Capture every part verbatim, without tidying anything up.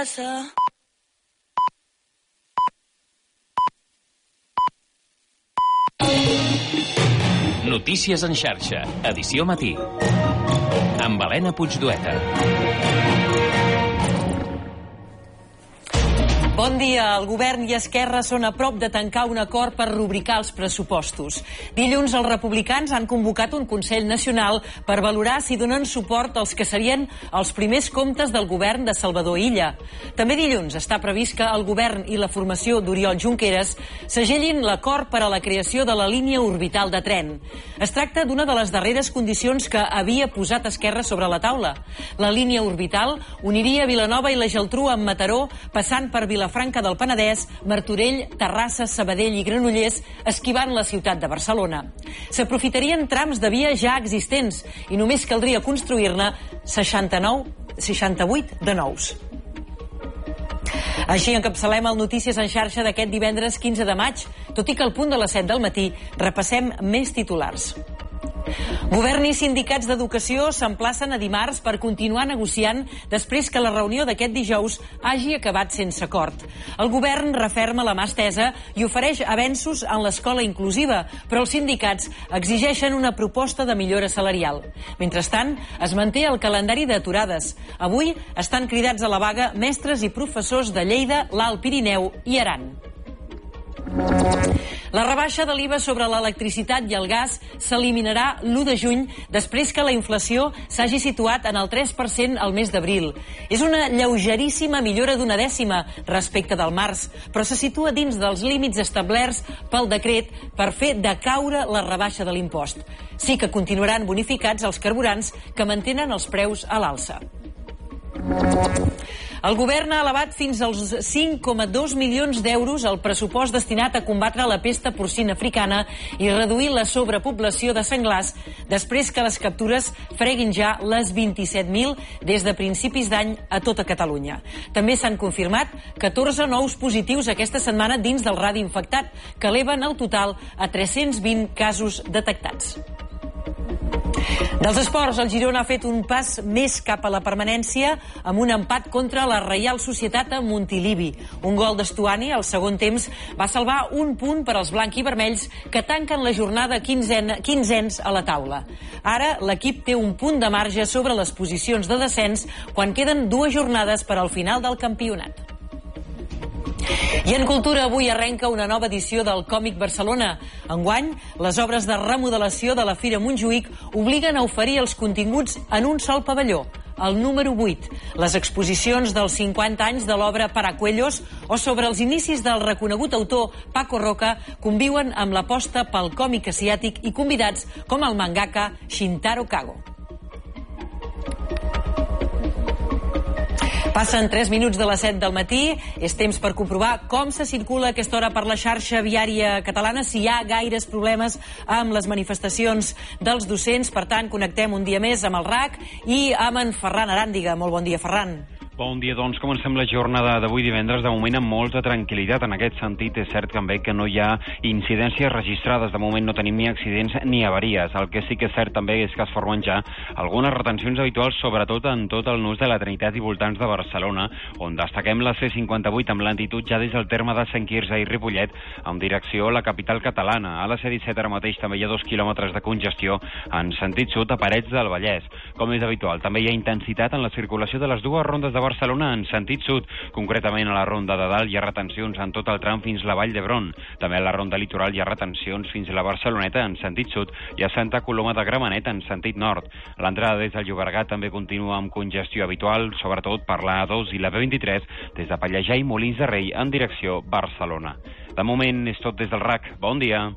passa? Notícies en xarxa, edició matí. Amb Helena Puigdueta. Bon dia. El govern i Esquerra són a prop de tancar un acord per rubricar els pressupostos. Dilluns els republicans han convocat un Consell Nacional per valorar si donen suport als que serien els primers comptes del govern de Salvador Illa. També dilluns està previst que el govern i la formació d'Oriol Junqueras segellin l'acord per a la creació de la línia orbital de tren. Es tracta d'una de les darreres condicions que havia posat Esquerra sobre la taula. La línia orbital uniria Vilanova i la Geltrú amb Mataró, passant per Vilafranca Franca del Penedès, Martorell, Terrassa, Sabadell i Granollers, esquivant la ciutat de Barcelona. S'aprofitarien trams de via ja existents i només caldria construir-ne seixanta-nou, seixanta-vuit de nous. Així encapçalem el Notícies en xarxa d'aquest divendres quinze de maig, tot i que al punt de les set del matí repassem més titulars. Govern i sindicats d'educació s'emplacen a dimarts per continuar negociant després que la reunió d'aquest dijous hagi acabat sense acord. El govern referma la mà estesa i ofereix avenços en l'escola inclusiva, però els sindicats exigeixen una proposta de millora salarial. Mentrestant, es manté el calendari d'aturades. Avui estan cridats a la vaga mestres i professors de Lleida, l'Alt Pirineu i Aran. La rebaixa de l'I V A sobre l'electricitat i el gas s'eliminarà l'u de juny després que la inflació s'hagi situat en el tres per cent al mes d'abril. És una lleugeríssima millora d'una dècima respecte del març, però se situa dins dels límits establerts pel decret per fer decaure la rebaixa de l'impost. Sí que continuaran bonificats els carburants que mantenen els preus a l'alça. El govern ha elevat fins als cinc coma dos milions d'euros el pressupost destinat a combatre la pesta porcina africana i reduir la sobrepoblació de senglars després que les captures freguin ja les vint-i-set mil des de principis d'any a tota Catalunya. També s'han confirmat catorze nous positius aquesta setmana dins del radi infectat, que eleven el total a tres-cents vint casos detectats. Dels esports, el Girona ha fet un pas més cap a la permanència amb un empat contra la Reial Societat a Montilivi. Un gol d'Estuani al segon temps va salvar un punt per als blanc i vermells que tanquen la jornada quinzens a la taula. Ara l'equip té un punt de marge sobre les posicions de descens quan queden dues jornades per al final del campionat. I en cultura avui arrenca una nova edició del Còmic Barcelona. Enguany, les obres de remodelació de la Fira Montjuïc obliguen a oferir els continguts en un sol pavelló, el número vuit. Les exposicions dels cinquanta anys de l'obra Paracuellos o sobre els inicis del reconegut autor Paco Roca conviuen amb l'aposta pel còmic asiàtic i convidats com el mangaka Shintaro Kago. Passen tres minuts de les set del matí. És temps per comprovar com se circula a aquesta hora per la xarxa viària catalana, si hi ha gaires problemes amb les manifestacions dels docents. Per tant, connectem un dia més amb el R A C i amb en Ferran Aràndiga. Molt bon dia, Ferran. Bon dia, doncs comencem la jornada d'avui divendres, de moment amb molta tranquil·litat. En aquest sentit, és cert també que no hi ha incidències registrades. De moment no tenim ni accidents ni avaries. El que sí que és cert també és que es formen ja algunes retencions habituals, sobretot en tot el nus de la Trinitat i voltants de Barcelona, on destaquem la C cinquanta-vuit amb lentitud ja des del terme de Sant Quirze i Ripollet, en direcció a la capital catalana. A la C disset ara mateix també hi ha dos quilòmetres de congestió en sentit sud a Parets del Vallès. Com és habitual, també hi ha intensitat en la circulació de les dues rondes de Barcelona en sentit sud, concretament a la Ronda de Dalt hi ha retencions en tot el tram fins a la Vall d'Hebron. També a la Ronda Litoral hi ha retencions fins a la Barceloneta en sentit sud i a Santa Coloma de Gramenet en sentit nord. L'entrada des del Llobregat també continua amb congestió habitual, sobretot per la A dos i la B vint-i-tres, des de Pallejà i Molins de Rei en direcció Barcelona. De moment és tot des del R A C. Bon dia.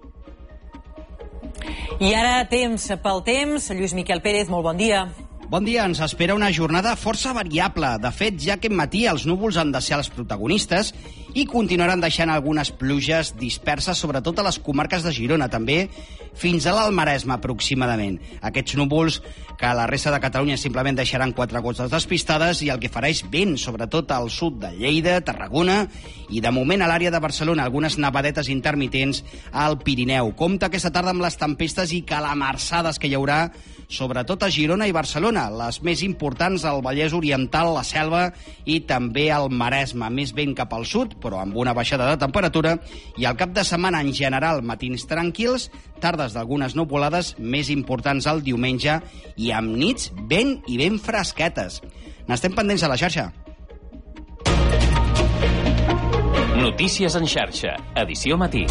I ara temps pel temps. Lluís Miquel Pérez, molt bon dia. Bon dia, ens espera una jornada força variable. De fet, ja aquest matí els núvols han de ser els protagonistes i continuaran deixant algunes pluges disperses, sobretot a les comarques de Girona, també fins a l'Alt Maresme aproximadament. Aquests núvols que a la resta de Catalunya simplement deixaran quatre gotes despistades i el que farà és vent, sobretot al sud de Lleida, Tarragona i de moment a l'àrea de Barcelona algunes nevadetes intermitents al Pirineu. Compte aquesta tarda amb les tempestes i calamarsades que hi haurà sobretot a Girona i Barcelona, les més importants al Vallès Oriental, la Selva i també al Maresme. Més vent cap al sud, però amb una baixada de temperatura, i al cap de setmana en general matins tranquils, tardes d'algunes nuvolades més importants el diumenge i amb nits ben i ben fresquetes. N'estem pendents a la xarxa. Notícies en xarxa, edició matí.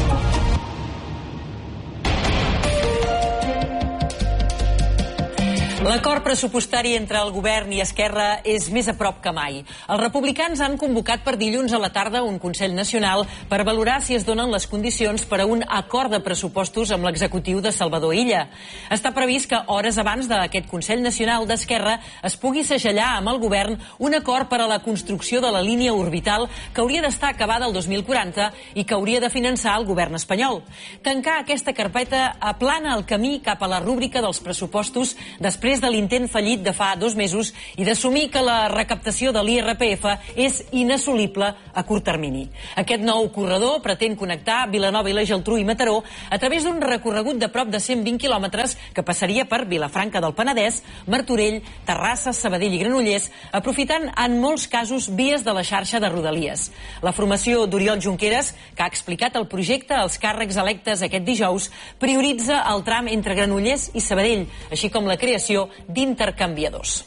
L'acord pressupostari entre el govern i Esquerra és més a prop que mai. Els republicans han convocat per dilluns a la tarda un Consell Nacional per valorar si es donen les condicions per a un acord de pressupostos amb l'executiu de Salvador Illa. Està previst que hores abans d'aquest Consell Nacional d'Esquerra es pugui segellar amb el govern un acord per a la construcció de la línia orbital que hauria d'estar acabada el dos mil quaranta i que hauria de finançar el govern espanyol. Tancar aquesta carpeta aplana el camí cap a la rúbrica dels pressupostos després de l'intent fallit de fa dos mesos i d'assumir que la recaptació de l'I R P F és inassolible a curt termini. Aquest nou corredor pretén connectar Vilanova i la Geltrú i Mataró a través d'un recorregut de prop de cent vint quilòmetres que passaria per Vilafranca del Penedès, Martorell, Terrassa, Sabadell i Granollers, aprofitant en molts casos vies de la xarxa de Rodalies. La formació d'Oriol Junqueras, que ha explicat el projecte als càrrecs electes aquest dijous, prioritza el tram entre Granollers i Sabadell, així com la creació d'intercanviadors.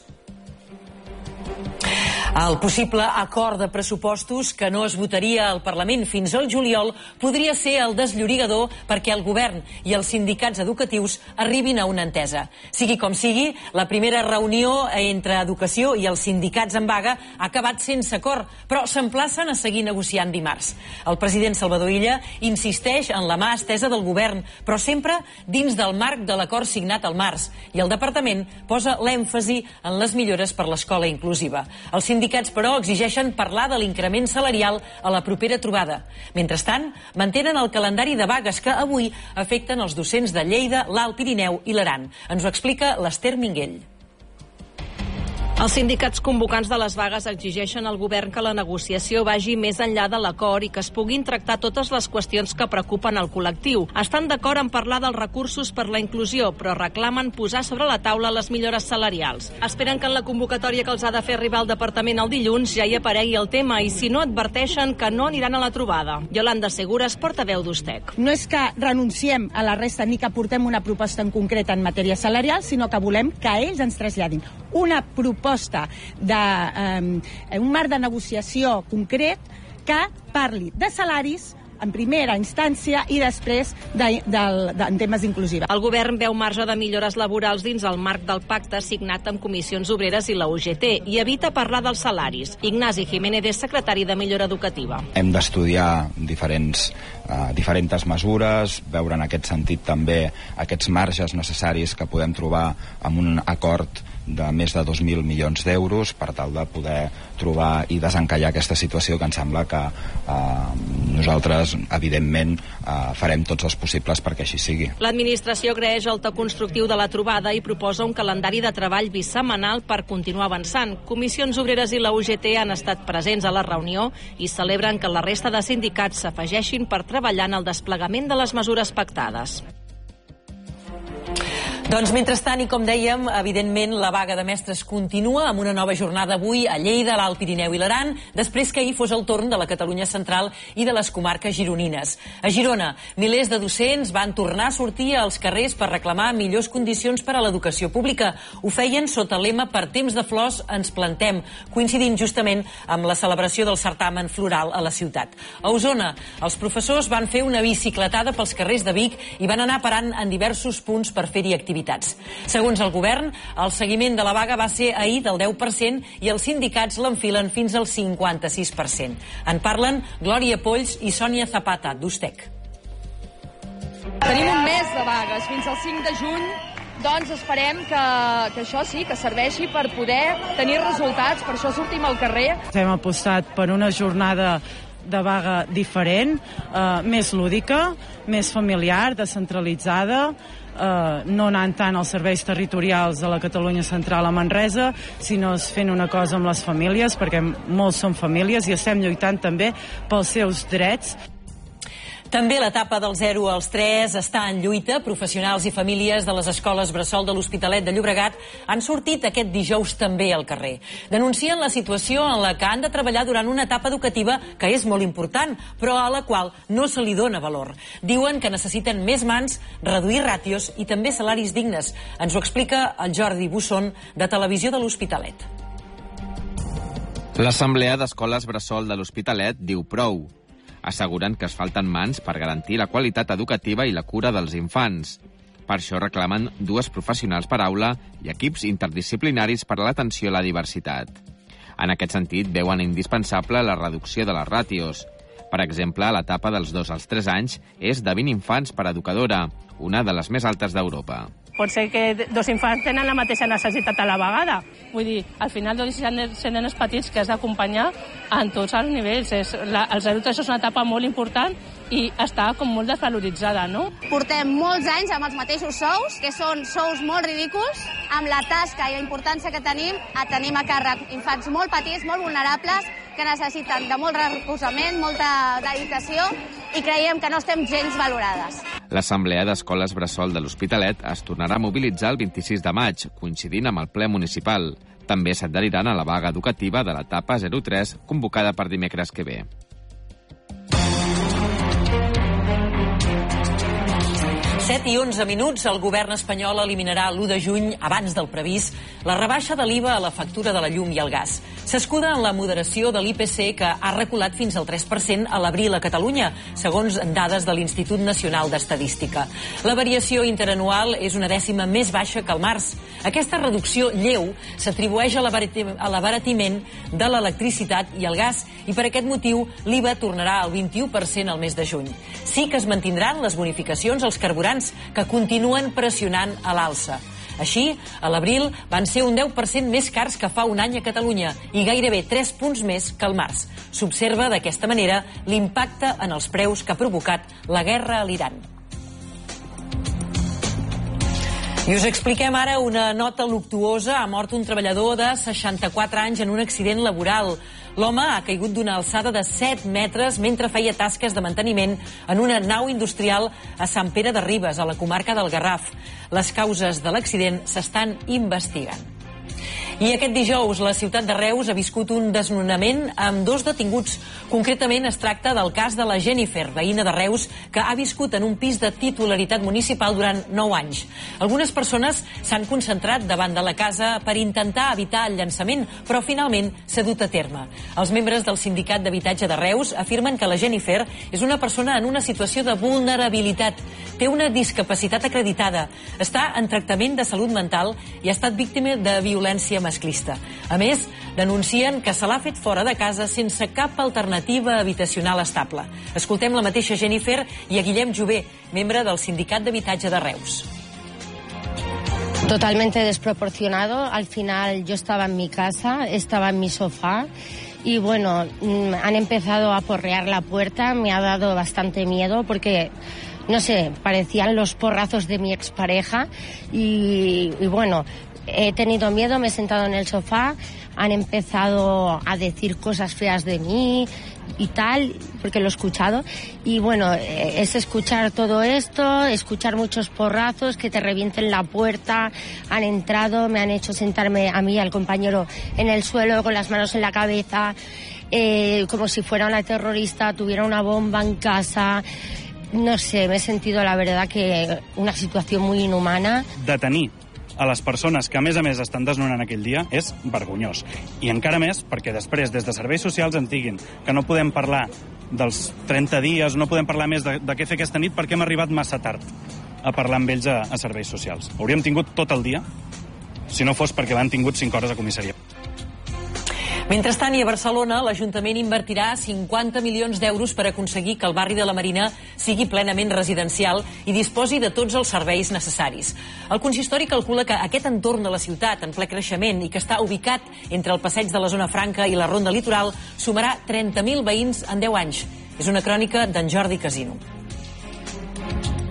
El possible acord de pressupostos que no es votaria al Parlament fins al juliol podria ser el desllorigador perquè el govern i els sindicats educatius arribin a una entesa. Sigui com sigui, la primera reunió entre Educació i els sindicats en vaga ha acabat sense acord, però s'emplacen a seguir negociant dimarts. El president Salvador Illa insisteix en la mà estesa del govern, però sempre dins del marc de l'acord signat al març, i el departament posa l'èmfasi en les millores per l'escola inclusiva. Els sindicats, però, exigeixen parlar de l'increment salarial a la propera trobada. Mentrestant, mantenen el calendari de vagues que avui afecten els docents de Lleida, l'Alt Pirineu i l'Aran. Ens ho explica l'Ester Minguell. Els sindicats convocants de les vagues exigeixen al govern que la negociació vagi més enllà de l'acord i que es puguin tractar totes les qüestions que preocupen el col·lectiu. Estan d'acord en parlar dels recursos per la inclusió, però reclamen posar sobre la taula les millores salarials. Esperen que en la convocatòria que els ha de fer arribar al departament el dilluns ja hi aparegui el tema i, si no, adverteixen que no aniran a la trobada. Yolanda Segures, portaveu d'Ustec. No és que renunciem a la resta ni que portem una proposta en concret en matèria salarial, sinó que volem que ells ens traslladin una proposta d'un eh, marc de negociació concret que parli de salaris en primera instància i després de, de, de, en temes inclusiva. El govern veu marge de millores laborals dins el marc del pacte signat amb Comissions Obreres i la U G T i evita parlar dels salaris. Ignasi Jiménez és secretari de Millora Educativa. Hem d'estudiar diferents, uh, diferents mesures, veure en aquest sentit també aquests marges necessaris que podem trobar amb un acord de més de dos mil milions d'euros per tal de poder trobar i desencallar aquesta situació que ens sembla que eh, nosaltres, evidentment, eh, farem tots els possibles perquè així sigui. L'administració agraeix el to constructiu de la trobada i proposa un calendari de treball bisetmanal per continuar avançant. Comissions Obreres i la U G T han estat presents a la reunió i celebren que la resta de sindicats s'afegeixin per treballar en el desplegament de les mesures pactades. Doncs mentrestant, i com dèiem, evidentment la vaga de mestres continua amb una nova jornada avui a Lleida, l'Alt Pirineu i l'Aran, després que ahir fos el torn de la Catalunya central i de les comarques gironines. A Girona, milers de docents van tornar a sortir als carrers per reclamar millors condicions per a l'educació pública. Ho feien sota el lema "Per temps de flors ens plantem", coincidint justament amb la celebració del certamen floral a la ciutat. A Osona, els professors van fer una bicicletada pels carrers de Vic i van anar parant en diversos punts per fer-hi activitats. Segons el govern, el seguiment de la vaga va ser ahir del deu per cent i els sindicats l'enfilen fins al cinquanta-sis per cent. En parlen Glòria Polls i Sònia Zapata, d'Ustec. Tenim un mes de vagues, fins al cinc de juny, doncs esperem que, que això sí, que serveixi per poder tenir resultats, per això sortim al carrer. Hem apostat per una jornada de vaga diferent, eh, més lúdica, més familiar, descentralitzada, eh, no anant tant als serveis territorials de la Catalunya central a Manresa, sinó fent una cosa amb les famílies, perquè molts són famílies i estem lluitant també pels seus drets. També l'etapa del zero als tres està en lluita. Professionals i famílies de les escoles bressol de l'Hospitalet de Llobregat han sortit aquest dijous també al carrer. Denuncien la situació en la que han de treballar durant una etapa educativa que és molt important, però a la qual no se li dona valor. Diuen que necessiten més mans, reduir ràtios i també salaris dignes. Ens ho explica el Jordi Busson, de Televisió de l'Hospitalet. L'Assemblea d'Escoles Bressol de l'Hospitalet diu prou. Asseguren que es falten mans per garantir la qualitat educativa i la cura dels infants. Per això reclamen dues professionals per aula i equips interdisciplinaris per a l'atenció a la diversitat. En aquest sentit, veuen indispensable la reducció de les ràtios. Per exemple, l'etapa dels dos als tres anys és de vint infants per educadora, una de les més altes d'Europa. Pot ser que dos infants tenen la mateixa necessitat a la vegada. Vull dir, al final dos nenes petits que has d'acompanyar en tots els nivells. És la, el zero tres és una etapa molt important i està com molt desvaloritzada, no? Portem molts anys amb els mateixos sous, que són sous molt ridículs, amb la tasca i la importància que tenim, a tenim a càrrec infants molt petits, molt vulnerables, que necessiten de molt recolzament, molta dedicació, i creiem que no estem gens valorades. L'Assemblea d'Escoles Bressol de l'Hospitalet es tornarà a mobilitzar el vint-i-sis de maig, coincidint amb el ple municipal. També s'adheriran a la vaga educativa de l'etapa zero tres, convocada per dimecres que ve. set i onze minuts, el govern espanyol eliminarà l'u de juny, abans del previst, la rebaixa de l'I V A a la factura de la llum i el gas. S'escuda en la moderació de l'I P C, que ha reculat fins al tres per cent a l'abril a Catalunya, segons dades de l'Institut Nacional d'Estadística. La variació interanual és una dècima més baixa que al març. Aquesta reducció lleu s'atribueix a l'abaratiment de l'electricitat i el gas, i per aquest motiu l'I V A tornarà al vint-i-u per cent al mes de juny. Sí que es mantindran les bonificacions als carburants, que continuen pressionant a l'alça. Així, a l'abril van ser un deu per cent més cars que fa un any a Catalunya i gairebé tres punts més que al març. S'observa d'aquesta manera l'impacte en els preus que ha provocat la guerra a l'Iran. I us expliquem ara una nota luctuosa. Ha mort un treballador de seixanta-quatre anys en un accident laboral. L'home ha caigut d'una alçada de set metres mentre feia tasques de manteniment en una nau industrial a Sant Pere de Ribes, a la comarca del Garraf. Les causes de l'accident s'estan investigant. I aquest dijous la ciutat de Reus ha viscut un desnonament amb dos detinguts. Concretament es tracta del cas de la Jennifer, veïna de Reus, que ha viscut en un pis de titularitat municipal durant nou anys. Algunes persones s'han concentrat davant de la casa per intentar evitar el llançament, però finalment s'ha dut a terme. Els membres del Sindicat d'Habitatge de Reus afirmen que la Jennifer és una persona en una situació de vulnerabilitat. Té una discapacitat acreditada, està en tractament de salut mental i ha estat víctima de violència masclista. A més, denuncien que se l'ha fet fora de casa sense cap alternativa habitacional estable. Escoltem la mateixa Jennifer i a Guillem Jové, membre del Sindicat d'Habitatge de Reus. Totalmente desproporcionado. Al final yo estaba en mi casa, estaba en mi sofá y bueno, han empezado a porrear la puerta. Me ha dado bastante miedo porque, no sé, parecían los porrazos de mi expareja y, y bueno, he tenido miedo, me he sentado en el sofá, han empezado a decir cosas feas de mí y tal, porque lo he escuchado. Y bueno, es escuchar todo esto, escuchar muchos porrazos, que te revienten la puerta. Han entrado, me han hecho sentarme a mí y al compañero en el suelo con las manos en la cabeza, eh, como si fuera una terrorista, tuviera una bomba en casa. No sé, me he sentido, la verdad, que una situació muy inhumana. Detenir a les persones que, a més a més, estan desnonant aquell dia és vergonyós. I encara més perquè després, des de serveis socials, en diguin que no podem parlar dels trenta dies, no podem parlar més de, de què fer aquesta nit perquè hem arribat massa tard a parlar amb ells a, a serveis socials. Hauríem tingut tot el dia si no fos perquè l'han tingut cinc hores a comissaria. Mentrestant, i a Barcelona, l'Ajuntament invertirà cinquanta milions d'euros per aconseguir que el barri de la Marina sigui plenament residencial i disposi de tots els serveis necessaris. El consistori calcula que aquest entorn de la ciutat, en ple creixement i que està ubicat entre el passeig de la Zona Franca i la Ronda Litoral, sumarà trenta mil veïns en deu anys. És una crònica d'en Jordi Casino.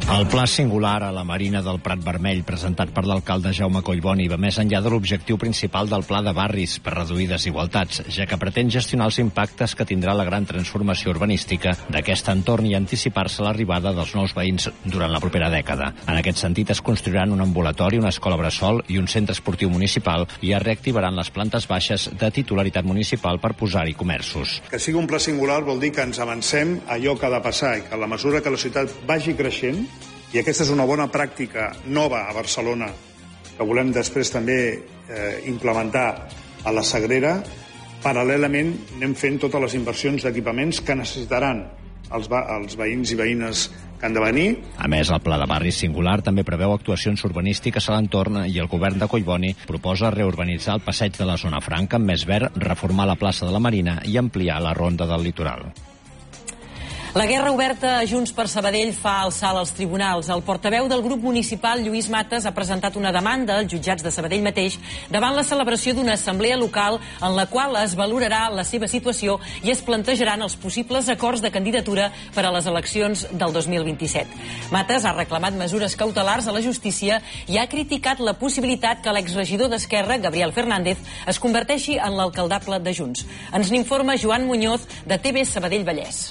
El pla singular a la Marina del Prat Vermell presentat per l'alcalde Jaume Collboni va més enllà de l'objectiu principal del pla de barris per reduir desigualtats, ja que pretén gestionar els impactes que tindrà la gran transformació urbanística d'aquest entorn i anticipar-se a l'arribada dels nous veïns durant la propera dècada. En aquest sentit es construiran un ambulatori, una escola bressol i un centre esportiu municipal i es reactivaran les plantes baixes de titularitat municipal per posar-hi comerços. Que sigui un pla singular vol dir que ens avancem a allò que ha de passar i que a la mesura que la ciutat vagi creixent, i aquesta és una bona pràctica nova a Barcelona que volem després també eh, implementar a la Sagrera, paral·lelament anem fent totes les inversions d'equipaments que necessitaran els, els veïns i veïnes que han de venir. A més, el pla de barris singular també preveu actuacions urbanístiques a l'entorn i el govern de Collboni proposa reurbanitzar el passeig de la Zona Franca amb més verd, reformar la plaça de la Marina i ampliar la ronda del litoral. La guerra oberta a Junts per Sabadell fa el salt als tribunals. El portaveu del grup municipal, Lluís Mates, ha presentat una demanda als jutjats de Sabadell mateix davant la celebració d'una assemblea local en la qual es valorarà la seva situació i es plantejaran els possibles acords de candidatura per a les eleccions del dos mil vint-i-set. Mates ha reclamat mesures cautelars a la justícia i ha criticat la possibilitat que l'exregidor d'Esquerra, Gabriel Fernández, es converteixi en l'alcaldable de Junts. Ens n'informa Joan Muñoz, de T V Sabadell Vallès.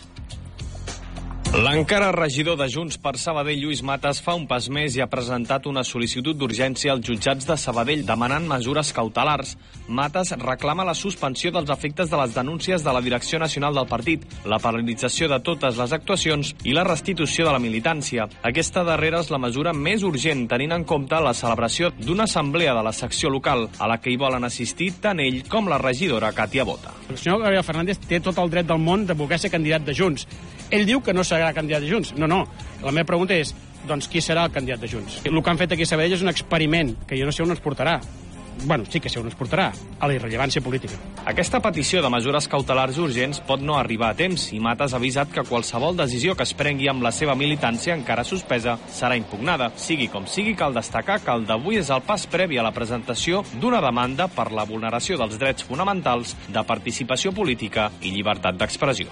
L'encara regidor de Junts per Sabadell, Lluís Mates, fa un pas més i ha presentat una sol·licitud d'urgència als jutjats de Sabadell demanant mesures cautelars. Mates reclama la suspensió dels efectes de les denúncies de la direcció nacional del partit, la paralització de totes les actuacions i la restitució de la militància. Aquesta darrera és la mesura més urgent, tenint en compte la celebració d'una assemblea de la secció local, a la que hi volen assistir tant ell com la regidora Càtia Bota. El senyor Gabriel Fernández té tot el dret del món de voler ser candidat de Junts. Ell diu que no serà candidat de Junts. No, no. La meva pregunta és, doncs, qui serà el candidat de Junts? El que han fet aquí a Sabadell és un experiment, que jo no sé on ens portarà. Bueno, sí que sé on ens portarà, a la irrellevància política. Aquesta petició de mesures cautelars urgents pot no arribar a temps i Mates ha avisat que qualsevol decisió que es prengui amb la seva militància encara suspesa serà impugnada. Sigui com sigui, cal destacar que el d'avui és el pas previ a la presentació d'una demanda per la vulneració dels drets fonamentals de participació política i llibertat d'expressió.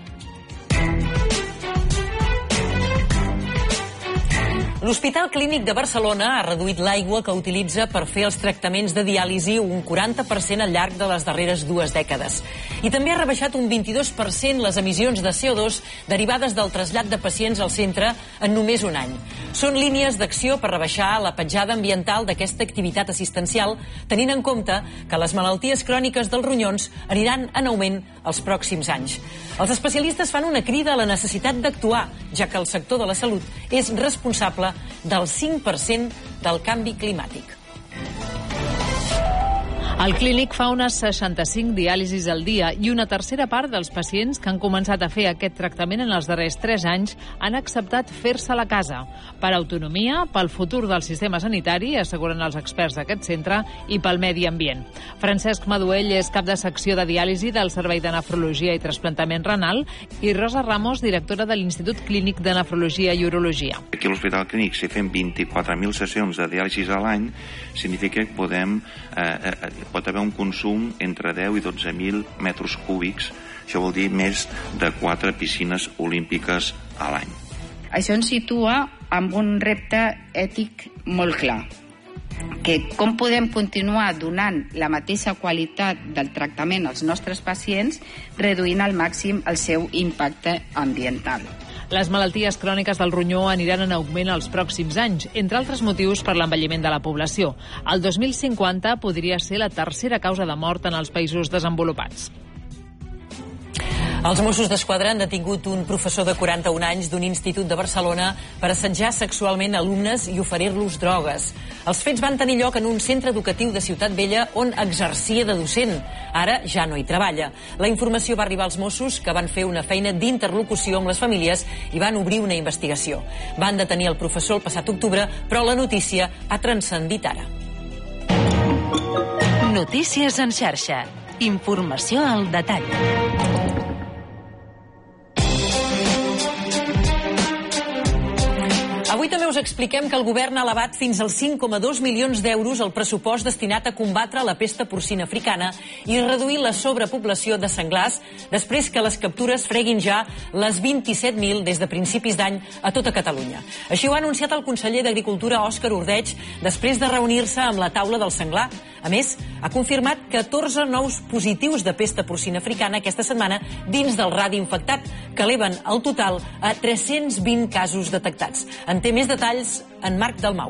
L'Hospital Clínic de Barcelona ha reduït l'aigua que utilitza per fer els tractaments de diàlisi un quaranta per cent al llarg de les darreres dues dècades. I també ha rebaixat un vint-i-dos per cent les emissions de C O dos derivades del trasllat de pacients al centre en només un any. Són línies d'acció per rebaixar la petjada ambiental d'aquesta activitat assistencial, tenint en compte que les malalties cròniques dels ronyons aniran en augment els pròxims anys. Els especialistes fan una crida a la necessitat d'actuar, ja que el sector de la salut és responsable del cinc per cent del canvi climàtic. El clínic fa unes seixanta-cinc diàlisis al dia i una tercera part dels pacients que han començat a fer aquest tractament en els darrers tres anys han acceptat fer-se a la casa. Per autonomia, pel futur del sistema sanitari, asseguren els experts d'aquest centre, i pel medi ambient. Francesc Maduell és cap de secció de diàlisi del Servei de Nefrologia i Trasplantament Renal i Rosa Ramos, directora de l'Institut Clínic de Nefrologia i Urologia. Aquí a l'Hospital Clínic, si fem vint-i-quatre mil sessions de diàlisis a l'any, significa que podem eh, eh, pot haver un consum entre deu i dotze mil metres cúbics. Això vol dir més de quatre piscines olímpiques a l'any. Això ens situa amb un repte ètic molt clar, que com podem continuar donant la mateixa qualitat del tractament als nostres pacients reduint al màxim el seu impacte ambiental. Les malalties cròniques del ronyó aniran en augment els pròxims anys, entre altres motius per l'envelliment de la població. El dos mil cinquanta podria ser la tercera causa de mort en els països desenvolupats. Els Mossos d'Esquadra han detingut un professor de quaranta-un anys d'un institut de Barcelona per assetjar sexualment alumnes i oferir-los drogues. Els fets van tenir lloc en un centre educatiu de Ciutat Vella on exercia de docent. Ara ja no hi treballa. La informació va arribar als Mossos, que van fer una feina d'interlocució amb les famílies i van obrir una investigació. Van detenir el professor el passat octubre, però la notícia ha transcendit ara. Notícies en xarxa. Informació al detall. Avui també us expliquem que el govern ha elevat fins als cinc coma dos milions d'euros el pressupost destinat a combatre la pesta porcina africana i reduir la sobrepoblació de senglars després que les captures freguin ja les vint-i-set mil des de principis d'any a tota Catalunya. Així ho ha anunciat el conseller d'Agricultura, Òscar Ordeig, després de reunir-se amb la taula del senglar. A més, ha confirmat catorze nous positius de pesta porcina africana aquesta setmana dins del radi infectat, que eleven el total a tres-cents vint casos detectats. En té més detalls en Marc Dalmau.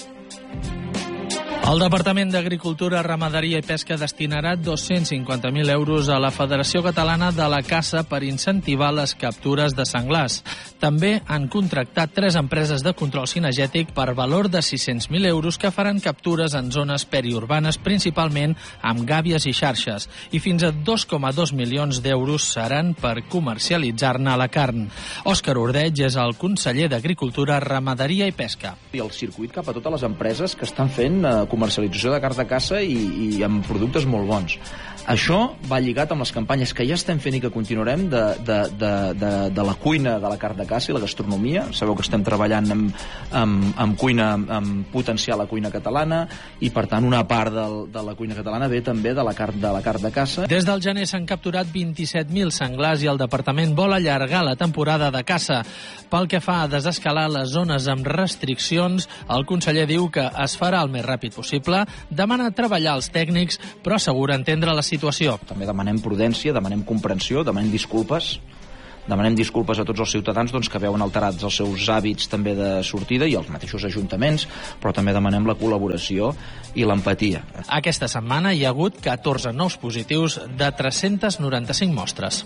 El Departament d'Agricultura, Ramaderia i Pesca destinarà dos-cents cinquanta mil euros a la Federació Catalana de la Caça per incentivar les captures de senglars. També han contractat tres empreses de control cinegètic per valor de sis-cents mil euros que faran captures en zones periurbanes, principalment amb gàbies i xarxes, i fins a dos coma dos milions d'euros seran per comercialitzar-ne la carn. Òscar Ordeig és el conseller d'Agricultura, Ramaderia i Pesca. I el circuit cap a totes les empreses que estan fent eh, comercialització de carn de caça i, i amb productes molt bons. Això va lligat amb les campanyes que ja estem fent i que continuarem de, de, de, de, de la cuina de la carn de caça i la gastronomia. Sabeu que estem treballant amb, amb, amb cuina, amb potenciar la cuina catalana i, per tant, una part del, de la cuina catalana ve també de la carn de, la carn de caça. Des del gener s'han capturat vint-i-set mil senglars i el departament vol allargar la temporada de caça. Pel que fa a desescalar les zones amb restriccions, el conseller diu que es farà el més ràpid possible, demana treballar als tècnics, però assegura entendre la situació. També demanem prudència, demanem comprensió, demanem disculpes. Demanem disculpes a tots els ciutadans doncs, que veuen alterats els seus hàbits també de sortida i els mateixos ajuntaments, però també demanem la col·laboració i l'empatia. Aquesta setmana hi ha hagut catorze nous positius de tres-cents noranta-cinc mostres.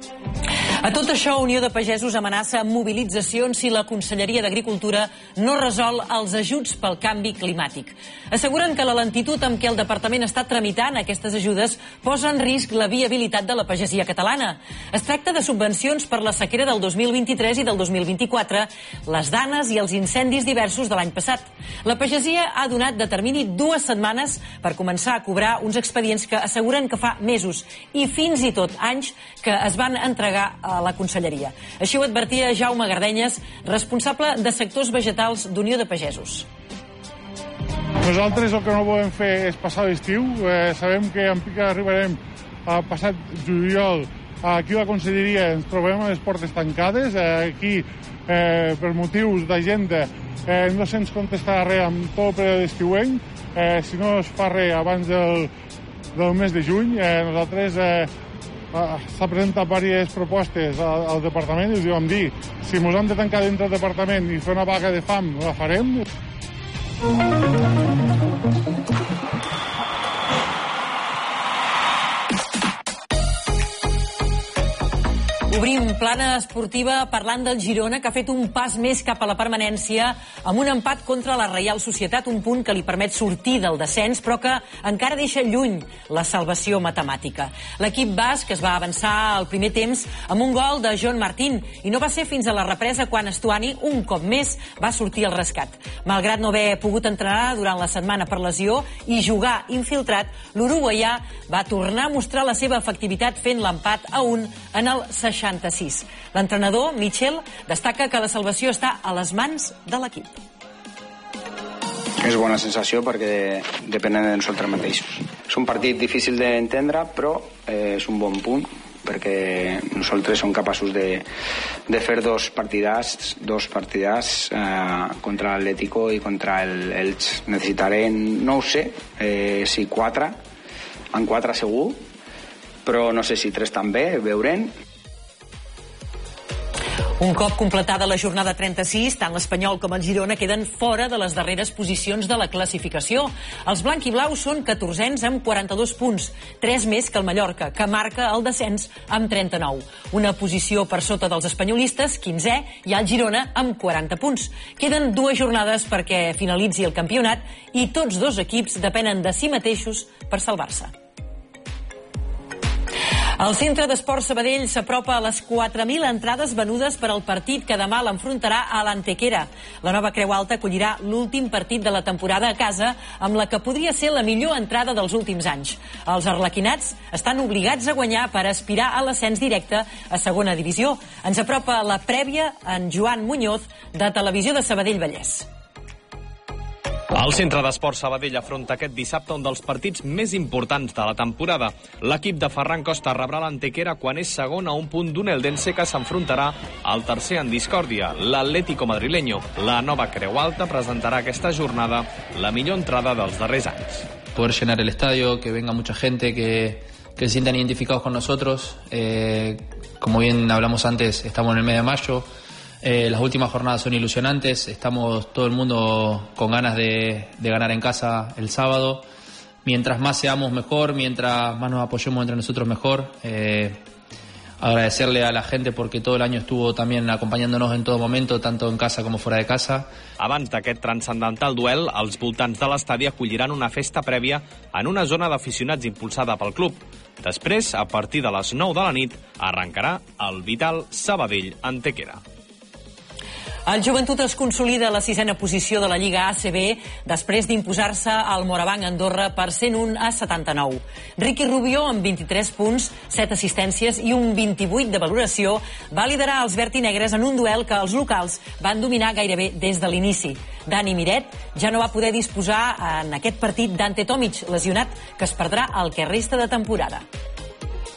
A tot això, Unió de Pagesos amenaça amb mobilitzacions si la Conselleria d'Agricultura no resol els ajuts pel canvi climàtic. Asseguren que la lentitud amb què el departament està tramitant aquestes ajudes posa en risc la viabilitat de la pagesia catalana. Es tracta de subvencions per la sequera del dos mil vint-i-tres i del dos mil vint-i-quatre, les danes i els incendis diversos de l'any passat. La pagesia ha donat de termini dues setmanes per començar a cobrar uns expedients que asseguren que fa mesos i fins i tot anys que es van entregar a la Conselleria. Així ho advertia Jaume Gardenyes, responsable de sectors vegetals d'Unió de Pagesos. Nosaltres el que no volem fer és passar l'estiu. Eh, sabem que en pica arribarem a passat juliol. Aquí a la Conselleria ens trobem a les portes tancades. Eh, aquí, eh, per motius d'agenda, eh, no se'ns contestarà res amb tot el període estiuenc. Eh, si no es fa res abans del, del mes de juny, eh, nosaltres... Eh, s'ha presentat diverses propostes al, al departament i els vam dir, si ens hem de tancar dintre del departament i fer una vaga de fam, la farem. Obrim plana esportiva parlant del Girona, que ha fet un pas més cap a la permanència amb un empat contra la Reial Societat, un punt que li permet sortir del descens, però que encara deixa lluny la salvació matemàtica. L'equip basc es va avançar al primer temps amb un gol de John Martín i no va ser fins a la represa quan Estuani, un cop més, va sortir al rescat. Malgrat no haver pogut entrenar durant la setmana per lesió i jugar infiltrat, l'uruguaià va tornar a mostrar la seva efectivitat fent l'empat a un en el seixanta-sis. L'entrenador, Michel, destaca que la salvació està a les mans de l'equip. És bona sensació perquè depenen de nosaltres mateixos. És un partit difícil d'entendre, però eh, és un bon punt perquè nosaltres som capaços de, de fer dos partidars, dos partidars eh, contra l'Atlético i contra el Elx. Necessitarem, no ho sé, eh, si quatre, en quatre segur, però no sé si tres també, veurem. Un cop completada la jornada trenta-sis, tant l'Espanyol com el Girona queden fora de les darreres posicions de la classificació. Els blanc-i-blaus són catorzens amb quaranta-dos punts, tres més que el Mallorca, que marca el descens amb trenta-nou. Una posició per sota dels espanyolistes, quinzè, i el Girona amb quaranta punts. Queden dues jornades perquè finalitzi el campionat i tots dos equips depenen de si mateixos per salvar-se. El Centre d'Esports Sabadell s'apropa a les quatre mil entrades venudes per al partit que demà l'enfrontarà a l'Antequera. La Nova Creu Alta acollirà l'últim partit de la temporada a casa, amb la que podria ser la millor entrada dels últims anys. Els arlequinats estan obligats a guanyar per aspirar a l'ascens directe a segona divisió. Ens apropa la prèvia en Joan Muñoz, de Televisió de Sabadell Vallès. El Centre d'Esports Sabadell afronta aquest dissabte un dels partits més importants de la temporada. L'equip de Ferran Costa rebrà l'Antequera quan és segon a un punt d'un Eldense que s'enfrontarà al tercer en discòrdia, l'Atlético madrileño. La Nova Creu Alta presentarà aquesta jornada la millor entrada dels darrers anys. Poder llenar el estadio, que venga mucha gente, que, que se sientan identificados con nosotros. Eh, como bien hablamos antes, estamos en el mes de mayo. Eh, las últimas jornadas son ilusionantes, estamos todo el mundo con ganas de, de ganar en casa el sábado. Mientras más seamos mejor, mientras más nos apoyemos entre nosotros mejor. Eh, agradecerle a la gente porque todo el año estuvo también acompañándonos en todo momento, tanto en casa como fuera de casa. Abans d'aquest transcendental duel, els voltants de l'estadi acolliran una festa prèvia en una zona d'aficionats impulsada pel club. Després, a partir de les nou de la nit, arrencarà el vital Sabadell-Antequera. El Joventut es consolida a la sisena posició de la Lliga A C B després d'imposar-se al Morabanc Andorra per cent un a setanta-nou. Ricky Rubio, amb vint-i-tres punts, set assistències i un vint-i-vuit de valoració, va liderar els vertinegres en un duel que els locals van dominar gairebé des de l'inici. Dani Miret ja no va poder disposar en aquest partit d'Ante Tomic, lesionat, que es perdrà el que resta de temporada.